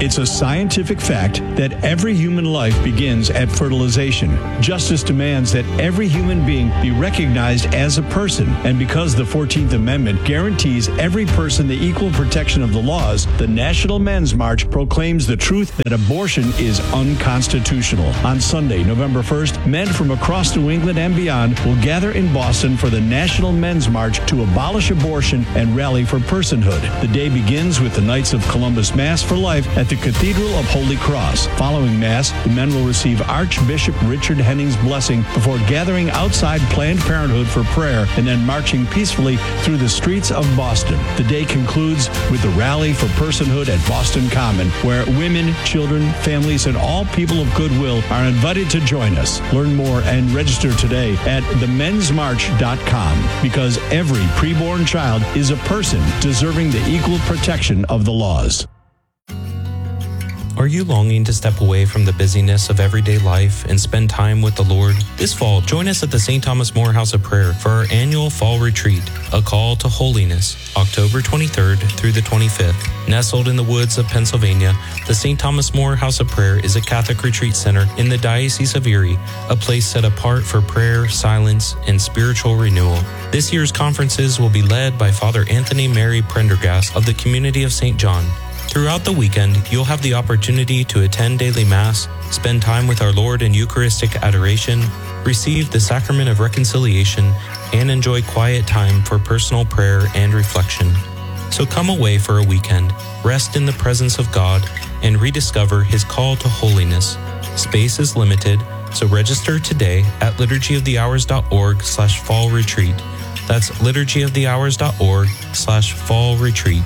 It's a scientific fact that every human life begins at fertilization. Justice demands that every human being be recognized as a person. And because the 14th Amendment guarantees every person the equal protection of the laws, the National Men's March proclaims the truth that abortion is unconstitutional. On Sunday, November 1st, men from across New England and beyond will gather in Boston for the National Men's March to abolish abortion and rally for personhood. The day begins with the Knights of Columbus Mass for Life at the Cathedral of Holy Cross. Following Mass, the men will receive Archbishop Richard Henning's blessing before gathering outside Planned Parenthood for prayer and then marching peacefully through the streets of Boston. The day concludes with the Rally for Personhood at Boston Common, where women, children, families, and all people of goodwill are invited to join us. Learn more and register today at themensmarch.com, because every preborn child is a person deserving the equal protection of the laws. Are you longing to step away from the busyness of everyday life and spend time with the Lord? This fall, join us at the St. Thomas More House of Prayer for our annual Fall Retreat, A Call to Holiness, October 23rd through the 25th. Nestled in the woods of Pennsylvania, the St. Thomas More House of Prayer is a Catholic retreat center in the Diocese of Erie, a place set apart for prayer, silence, and spiritual renewal. This year's conferences will be led by Father Anthony Mary Prendergast of the Community of St. John. Throughout the weekend, you'll have the opportunity to attend daily Mass, spend time with our Lord in Eucharistic adoration, receive the Sacrament of Reconciliation, and enjoy quiet time for personal prayer and reflection. So come away for a weekend, rest in the presence of God, and rediscover His call to holiness. Space is limited, so register today at liturgyofthehours.org/fall retreat. That's liturgyofthehours.org/fall retreat.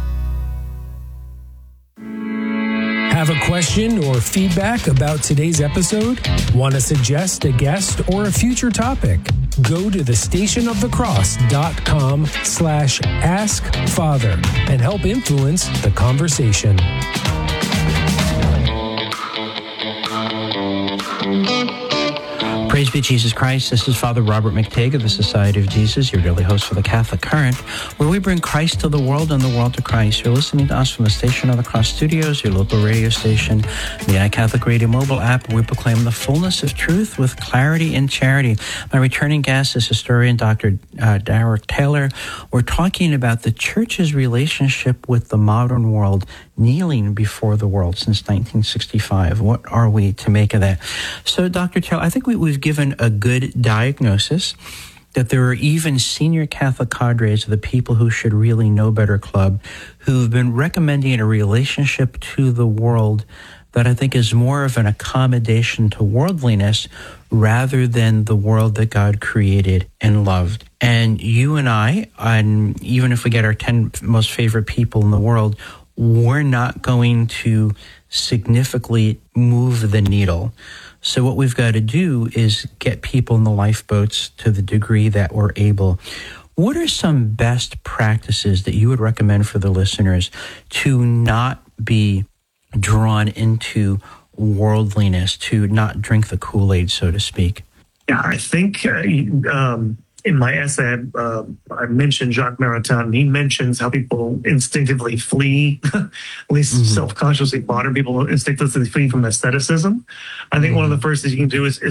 Have a question or feedback about today's episode? Want to suggest a guest or a future topic? Go to thestationofthecross.com/askfather and help influence the conversation. Praise be Jesus Christ. This is Father Robert McTague of the Society of Jesus, your daily host for the Catholic Current, where we bring Christ to the world and the world to Christ. You're listening to us from the Station of the Cross Studios, your local radio station, the iCatholic Radio mobile app, where we proclaim the fullness of truth with clarity and charity. My returning guest is historian Dr. Derek Taylor. We're talking about the Church's relationship with the modern world, kneeling before the world since 1965. What are we to make of that? So, Dr. Taylor, I think we've given a good diagnosis that there are even senior Catholic cadres of the People Who Should Really Know Better Club who've been recommending a relationship to the world that I think is more of an accommodation to worldliness rather than the world that God created and loved. And you and I, and even if we get our 10 most favorite people in the world, we're not going to significantly move the needle. So what we've got to do is get people in the lifeboats to the degree that we're able. What are some best practices that you would recommend for the listeners to not be drawn into worldliness, to not drink the Kool-Aid, so to speak? Yeah, I think in my essay, I mentioned Jacques Maritain. He mentions how people instinctively flee, at least self-consciously, modern people instinctively flee from asceticism. I think one of the first things you can do is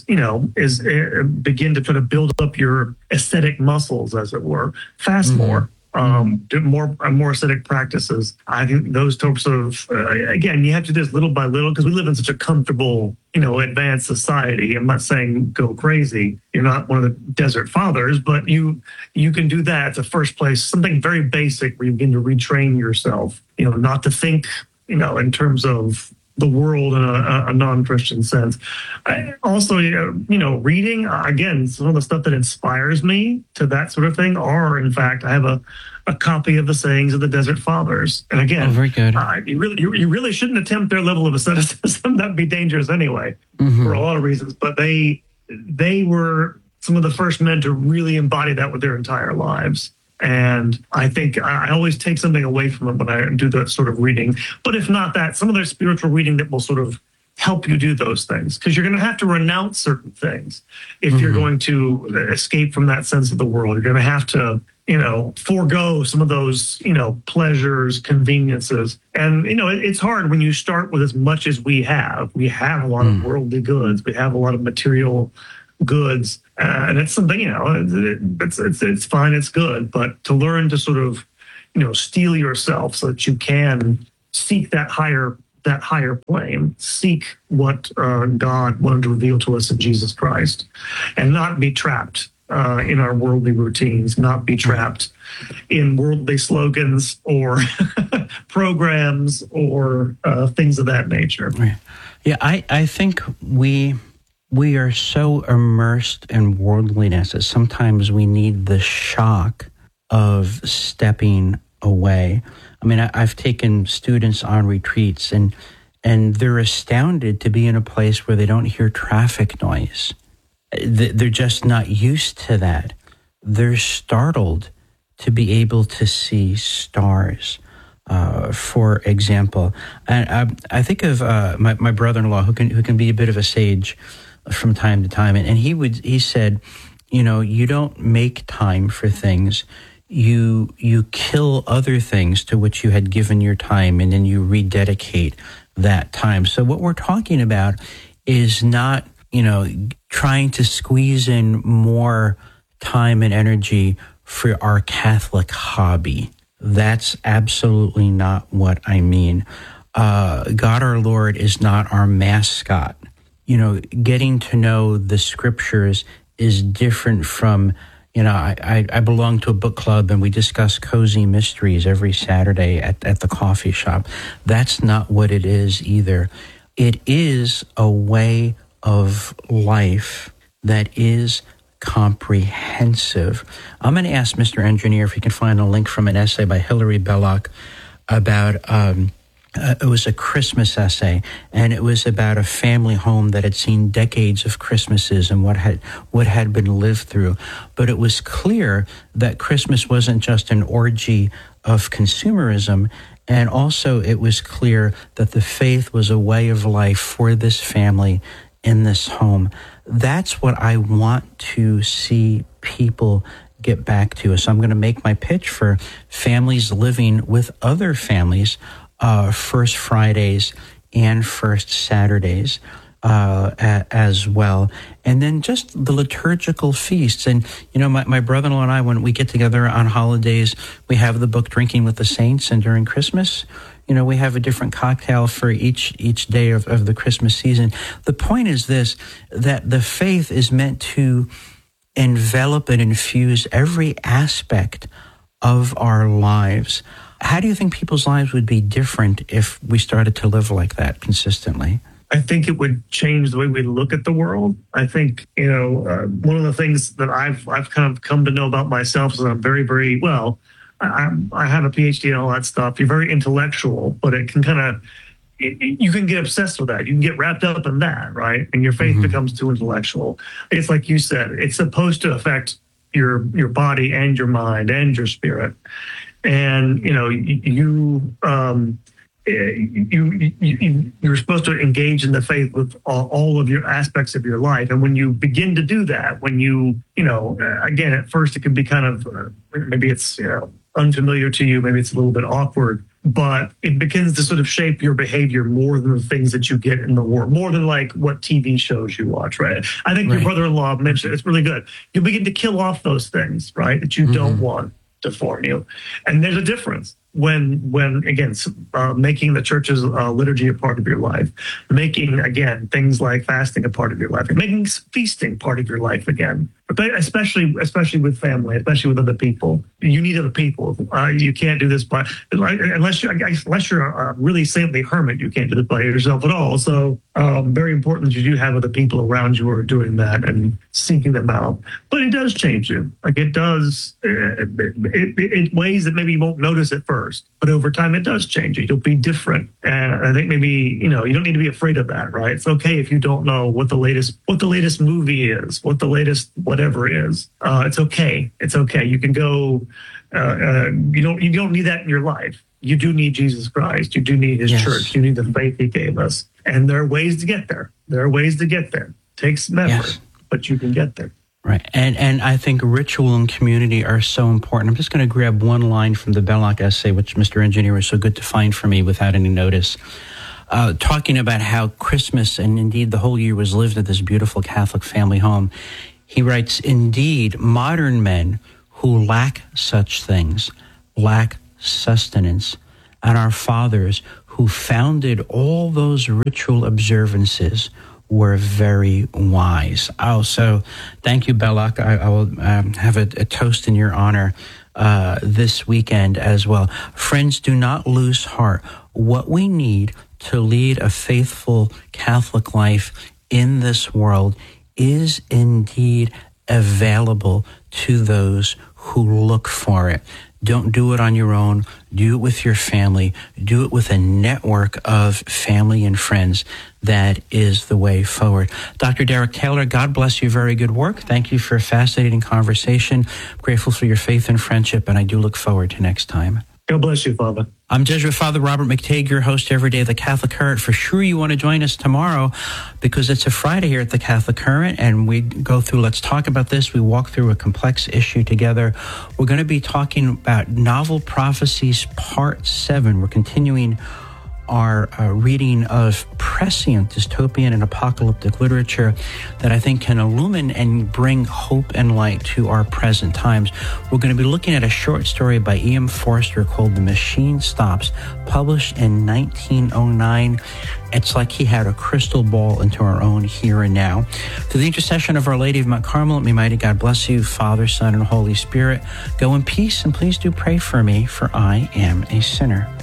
begin to try to build up your ascetic muscles, as it were. Fast more. Do more ascetic practices. I think those types of, again, you have to do this little by little because we live in such a comfortable, advanced society. I'm not saying go crazy. You're not one of the desert fathers, but you can do that at the first place. Something very basic where you begin to retrain yourself, not to think, in terms of the world in a non-Christian sense. Also, reading, again, some of the stuff that inspires me to that sort of thing are, in fact, I have a copy of the sayings of the Desert Fathers. And again, very good. You really shouldn't attempt their level of asceticism. That'd be dangerous anyway, for a lot of reasons. But they were some of the first men to really embody that with their entire lives. And I think I always take something away from them when I do that sort of reading. But if not that, some of their spiritual reading that will sort of help you do those things, because you're going to have to renounce certain things if you're going to escape from that sense of the world. You're going to have to, forego some of those, pleasures, conveniences. And, it's hard when you start with as much as we have. We have a lot of worldly goods. We have a lot of material goods. And it's something, it's fine, it's good. But to learn to sort of, steel yourself so that you can seek that higher plane, seek what God wanted to reveal to us in Jesus Christ, and not be trapped in our worldly routines, not be trapped in worldly slogans or programs or things of that nature. Yeah, I think we are so immersed in worldliness that sometimes we need the shock of stepping away. I mean, I've taken students on retreats and they're astounded to be in a place where they don't hear traffic noise. They're just not used to that. They're startled to be able to see stars, for example. And I think of my brother-in-law who can be a bit of a sage from time to time, and he said, you don't make time for things. You kill other things to which you had given your time, and then you rededicate that time. So what we're talking about is not, trying to squeeze in more time and energy for our Catholic hobby. That's absolutely not what I mean. God our Lord is not our mascot. Getting to know the scriptures is different from, I belong to a book club and we discuss cozy mysteries every Saturday at the coffee shop. That's not what it is either. It is a way of life that is comprehensive. I'm going to ask Mr. Engineer if he can find a link from an essay by Hilary Belloc about, it was a Christmas essay, and it was about a family home that had seen decades of Christmases and what had been lived through. But it was clear that Christmas wasn't just an orgy of consumerism, and also it was clear that the faith was a way of life for this family in this home. That's what I want to see people get back to. So I'm going to make my pitch for families living with other families, First Fridays and First Saturdays as well. And then just the liturgical feasts. And, my brother-in-law and I, when we get together on holidays, we have the book Drinking with the Saints. And during Christmas, we have a different cocktail for each day of the Christmas season. The point is this, that the faith is meant to envelop and infuse every aspect of our lives. How do you think people's lives would be different if we started to live like that consistently? I think it would change the way we look at the world. I think, one of the things that I've kind of come to know about myself is that I'm very, very well. I have a PhD and all that stuff. You're very intellectual, but it can you can get obsessed with that. You can get wrapped up in that, right? And your faith becomes too intellectual. It's like you said, it's supposed to affect your body and your mind and your spirit. And, you're supposed to engage in the faith with all of your aspects of your life. And when you begin to do that, when again, at first it can be kind of, maybe it's, unfamiliar to you, maybe it's a little bit awkward, but it begins to sort of shape your behavior more than the things that you get in the world, more than like what TV shows you watch, right? I think your brother-in-law mentioned it's really good. You begin to kill off those things, right, that you don't want to form you. And there's a difference when again, making the church's liturgy a part of your life, making, again, things like fasting a part of your life, and making feasting part of your life again. But especially with family, especially with other people. You need other people. You can't do this unless you're a really saintly hermit. You can't do this by yourself at all. So very important that you do have other people around you who are doing that and seeking them out. But it does change you. Like it does in ways that maybe you won't notice at first. But over time, it does change you. You'll be different. And I think maybe, you don't need to be afraid of that, right? It's okay if you don't know what the latest movie is, what the latest whatever is. It's okay. It's okay. You can go, you don't need that in your life. You do need Jesus Christ. You do need his church. You need the faith he gave us. And there are ways to get there. It takes some effort, but you can get there. Right. And I think ritual and community are so important. I'm just going to grab one line from the Belloc essay, which Mr. Engineer was so good to find for me without any notice, talking about how Christmas and indeed the whole year was lived at this beautiful Catholic family home. He writes, "Indeed, modern men who lack such things lack sustenance, and our fathers who founded all those ritual observances were very wise." Oh, so thank you, Belloc. I will have a toast in your honor this weekend as well. Friends, do not lose heart. What we need to lead a faithful Catholic life in this world is indeed available to those who look for it. Don't do it on your own. Do it with your family. Do it with a network of family and friends. That is the way forward. Dr. Derek Taylor, God bless you. Very good work. Thank you for a fascinating conversation. Grateful for your faith and friendship, and I do look forward to next time. God bless you, Father. I'm Jesuit Father Robert McTague, your host every day of the Catholic Current. For sure you want to join us tomorrow because it's a Friday here at the Catholic Current, and we go through, let's talk about this. We walk through a complex issue together. We're going to be talking about Novel Prophecies Part 7. We're continuing our reading of prescient dystopian and apocalyptic literature that I think can illumine and bring hope and light to our present times. We're going to be looking at a short story by E.M. Forster called The Machine Stops, published in 1909. It's like he had a crystal ball into our own here and now. Through the intercession of Our Lady of Mount Carmel, may mighty God bless you, Father, Son, and Holy Spirit. Go in peace, and please do pray for me, for I am a sinner.